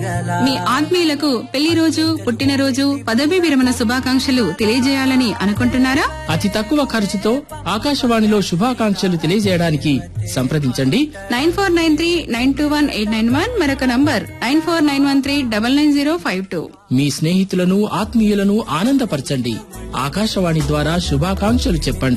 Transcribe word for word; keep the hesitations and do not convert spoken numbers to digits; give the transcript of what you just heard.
మీ ఆత్మీయులకు పెళ్లి రోజు, పుట్టినరోజు, పదవీ విరమణ శుభాకాంక్షలు తెలియజేయాలని అనుకుంటున్నారా? అతి తక్కువ ఖర్చుతో ఆకాశవాణిలో శుభాకాంక్షలు తెలియజేయడానికి సంప్రదించండి nine four nine three nine two one eight nine one, మరొక number nine four nine one three double nine zero five two. మీ స్నేహితులను, ఆత్మీయులను ఆనందపరచండి. ఆకాశవాణి ద్వారా శుభాకాంక్షలు చెప్పండి.